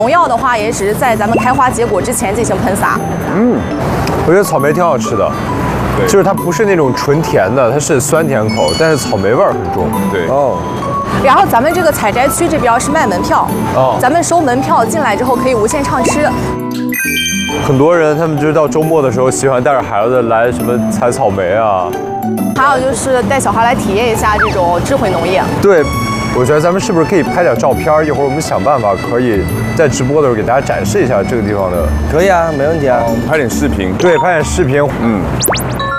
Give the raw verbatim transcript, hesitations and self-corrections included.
农药的话，也只是在咱们开花结果之前进行喷洒。 嗯，我觉得草莓挺好吃的，对，就是它不是那种纯甜的，它是酸甜口，但是草莓味儿很重。对哦。 然后咱们这个采摘区这边是卖门票，哦，咱们收门票进来之后可以无限畅吃。 很多人他们就是到周末的时候喜欢带着孩子来什么采草莓啊， 还有就是带小孩来体验一下这种智慧农业。 对。 我觉得咱们是不是可以拍点照片？一会儿我们想办法可以在直播的时候给大家展示一下这个地方的。 可以啊，没问题啊。 拍点视频。 对，拍点视频。嗯。